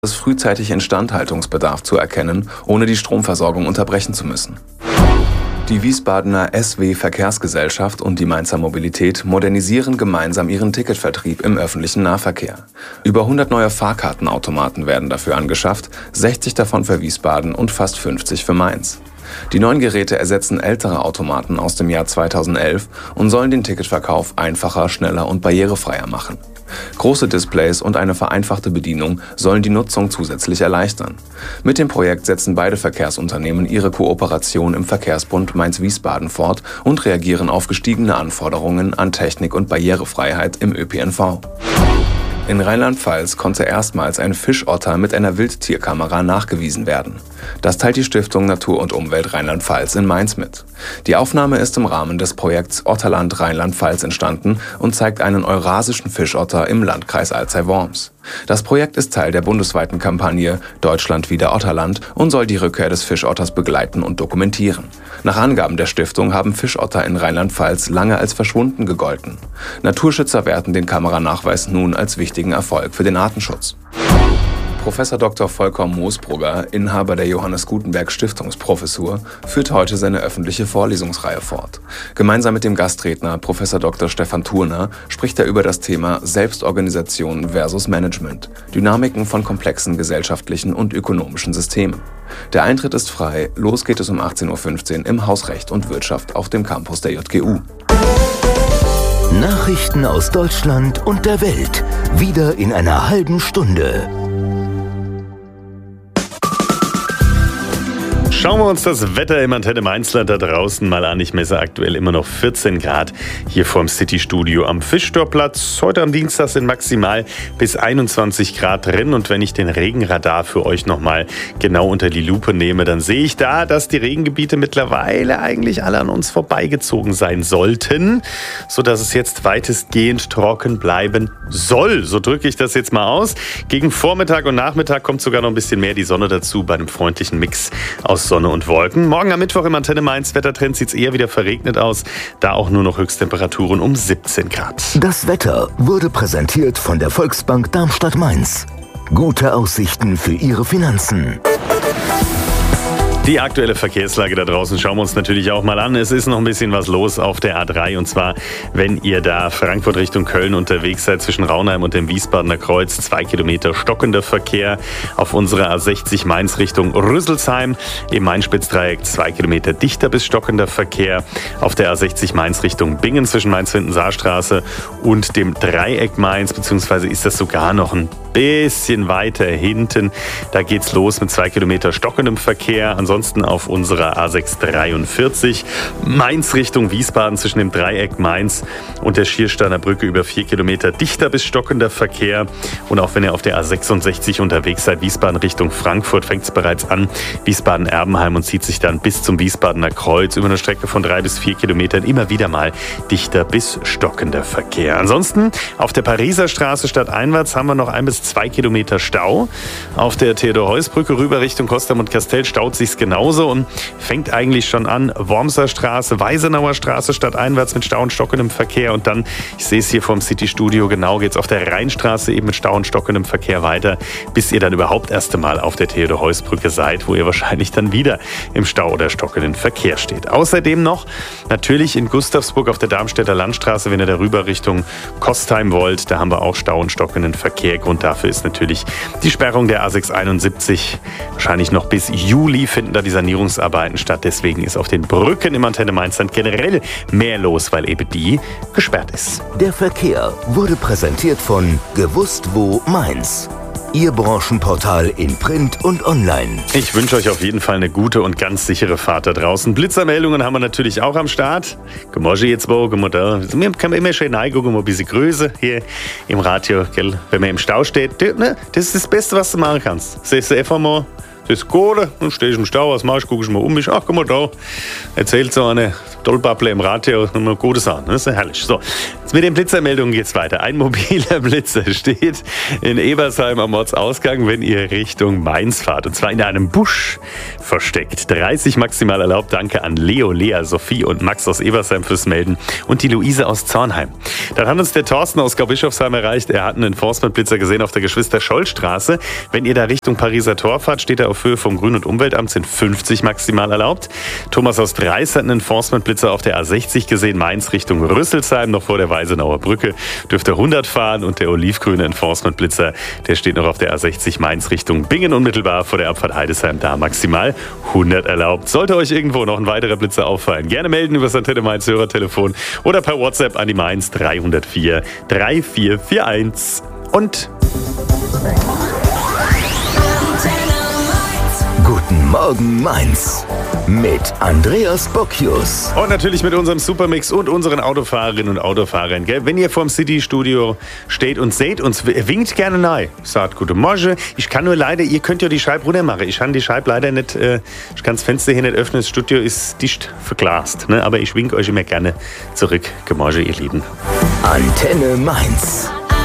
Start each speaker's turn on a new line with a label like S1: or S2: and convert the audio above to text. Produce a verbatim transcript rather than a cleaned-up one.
S1: es frühzeitig Instandhaltungsbedarf zu erkennen, ohne die Stromversorgung unterbrechen zu müssen. Die Wiesbadener S W Verkehrsgesellschaft und die Mainzer Mobilität modernisieren gemeinsam ihren Ticketvertrieb im öffentlichen Nahverkehr. Über hundert neue Fahrkartenautomaten werden dafür angeschafft, sechzig davon für Wiesbaden und fast fünfzig für Mainz. Die neuen Geräte ersetzen ältere Automaten aus dem Jahr zweitausendelf und sollen den Ticketverkauf einfacher, schneller und barrierefreier machen. Große Displays und eine vereinfachte Bedienung sollen die Nutzung zusätzlich erleichtern. Mit dem Projekt setzen beide Verkehrsunternehmen ihre Kooperation im Verkehrsbund Mainz-Wiesbaden fort und reagieren auf gestiegene Anforderungen an Technik und Barrierefreiheit im Ö P N V. In Rheinland-Pfalz konnte erstmals ein Fischotter mit einer Wildtierkamera nachgewiesen werden. Das teilt die Stiftung Natur und Umwelt Rheinland-Pfalz in Mainz mit. Die Aufnahme ist im Rahmen des Projekts Otterland Rheinland-Pfalz entstanden und zeigt einen eurasischen Fischotter im Landkreis Alzey-Worms. Das Projekt ist Teil der bundesweiten Kampagne Deutschland wieder Otterland und soll die Rückkehr des Fischotters begleiten und dokumentieren. Nach Angaben der Stiftung haben Fischotter in Rheinland-Pfalz lange als verschwunden gegolten. Naturschützer werten den Kameranachweis nun als wichtigen Erfolg für den Artenschutz. Professor Doktor Volker Moosbrugger, Inhaber der Johannes Gutenberg Stiftungsprofessur, führt heute seine öffentliche Vorlesungsreihe fort. Gemeinsam mit dem Gastredner Professor Doktor Stefan Thurner spricht er über das Thema Selbstorganisation versus Management, Dynamiken von komplexen gesellschaftlichen und ökonomischen Systemen. Der Eintritt ist frei, los geht es um achtzehn Uhr fünfzehn im Haus Recht und Wirtschaft auf dem Campus der J G U.
S2: Nachrichten aus Deutschland und der Welt, wieder in einer halben Stunde.
S3: Schauen wir uns das Wetter im Antenne Mainzland da draußen mal an. Ich messe aktuell immer noch vierzehn Grad hier vorm City-Studio am Fischtorplatz. Heute am Dienstag sind maximal bis einundzwanzig Grad drin. Und wenn ich den Regenradar für euch nochmal genau unter die Lupe nehme, dann sehe ich da, dass die Regengebiete mittlerweile eigentlich alle an uns vorbeigezogen sein sollten, sodass es jetzt weitestgehend trocken bleiben soll. So drücke ich das jetzt mal aus. Gegen Vormittag und Nachmittag kommt sogar noch ein bisschen mehr die Sonne dazu bei einem freundlichen Mix aus Sonne und Wolken. Morgen am Mittwoch im Antenne Mainz Wettertrend sieht es eher wieder verregnet aus. Da auch nur noch Höchsttemperaturen um siebzehn Grad.
S2: Das Wetter wurde präsentiert von der Volksbank Darmstadt-Mainz. Gute Aussichten für Ihre Finanzen.
S3: Die aktuelle Verkehrslage da draußen schauen wir uns natürlich auch mal an. Es ist noch ein bisschen was los auf der A drei und zwar, wenn ihr da Frankfurt Richtung Köln unterwegs seid, zwischen Raunheim und dem Wiesbadener Kreuz, zwei Kilometer stockender Verkehr. Auf unserer A sechzig Mainz Richtung Rüsselsheim im Main-Spitz-Dreieck zwei Kilometer dichter bis stockender Verkehr. Auf der A sechzig Mainz Richtung Bingen zwischen Mainz-Windensaarstraße und dem Dreieck Mainz, beziehungsweise ist das sogar noch ein bisschen weiter hinten. Da geht's los mit zwei Kilometer stockendem Verkehr. Ansonsten auf unserer A sechs dreiundvierzig Mainz Richtung Wiesbaden zwischen dem Dreieck Mainz und der Schiersteiner Brücke über vier Kilometer dichter bis stockender Verkehr. Und auch wenn ihr auf der A sechsundsechzig unterwegs seid, Wiesbaden Richtung Frankfurt, fängt es bereits an. Wiesbaden-Erbenheim und zieht sich dann bis zum Wiesbadener Kreuz über eine Strecke von drei bis vier Kilometern immer wieder mal dichter bis stockender Verkehr. Ansonsten auf der Pariser Straße stadteinwärts haben wir noch ein bis zwei Kilometer Stau. Auf der Theodor-Heuss-Brücke rüber Richtung Kostam und Kastell staut sich's genauso und fängt eigentlich schon an. Wormser Straße, Weisenauer Straße stadteinwärts mit Stau und stockendem Verkehr und dann, ich sehe es hier vom City-Studio, genau geht's auf der Rheinstraße eben mit Stau und stockendem Verkehr weiter, bis ihr dann überhaupt erst einmal auf der Theodor-Heuss-Brücke seid, wo ihr wahrscheinlich dann wieder im Stau oder stockenden Verkehr steht. Außerdem noch natürlich in Gustavsburg auf der Darmstädter Landstraße, wenn ihr darüber Richtung Kostheim wollt, da haben wir auch Stau und stockenden Verkehr. Grund dafür ist natürlich die Sperrung der A sechs einundsiebzig. Wahrscheinlich noch bis Juli finden da die Sanierungsarbeiten statt. Deswegen ist auf den Brücken im Antenne Mainzland generell mehr los, weil eben die gesperrt ist.
S2: Der Verkehr wurde präsentiert von Gewusst wo Mainz. Ihr Branchenportal in Print und Online.
S3: Ich wünsche euch auf jeden Fall eine gute und ganz sichere Fahrt da draußen. Blitzermeldungen haben wir natürlich auch am Start. Gemosche jetzt wo, gemodell. Wir können immer schön reingucken, ein bisschen Größe hier im Radio, gell? Wenn man im Stau steht. Das ist das Beste, was du machen kannst. Siehst du einfach mal, das ist gut, dann stehe ich im Stau, was mache ich, gucke ich mal um mich. Ach, guck mal da, erzählt so eine, Dollbubble im Radio, nur gute Sachen, das ist ja herrlich. So, jetzt mit den Blitzermeldungen geht's weiter. Ein mobiler Blitzer steht in Ebersheim am Ortsausgang, wenn ihr Richtung Mainz fahrt. Und zwar in einem Busch versteckt. dreißig maximal erlaubt. Danke an Leo, Lea, Sophie und Max aus Ebersheim fürs Melden und die Luise aus Zornheim. Dann hat uns der Thorsten aus Gaubischofsheim erreicht. Er hat einen Enforcement-Blitzer gesehen auf der Geschwister-Scholl-Straße. Wenn ihr da Richtung Pariser Tor fahrt, steht er auf Höhe vom Grün- und Umweltamt, sind fünfzig maximal erlaubt. Thomas aus Dreis hat einen Enforcement-Blitzer auf der A sechzig gesehen, Mainz Richtung Rüsselsheim, noch vor der Weisenauer Brücke. Dürfte hundert fahren und der olivgrüne Enforcement-Blitzer, der steht noch auf der A sechzig Mainz Richtung Bingen, unmittelbar vor der Abfahrt Heidesheim, da maximal hundert erlaubt. Sollte euch irgendwo noch ein weiterer Blitzer auffallen, gerne melden über das Antenne Mainz Hörertelefon oder per WhatsApp an die Mainz drei null vier drei vier vier eins. Und
S2: Guten Morgen Mainz mit Andreas Bocchius.
S3: Und natürlich mit unserem Supermix und unseren Autofahrerinnen und Autofahrern. Gell? Wenn ihr vorm City-Studio steht und seht uns, winkt gerne nahe. Sagt gute Morgen. Ich kann nur leider, ihr könnt ja die Scheibe runter machen. Ich kann die Scheibe leider nicht, äh, ich kann das Fenster hier nicht öffnen. Das Studio ist dicht verglast. Ne? Aber ich winke euch immer gerne zurück. Gute Morgen, ihr Lieben.
S2: Antenne Mainz.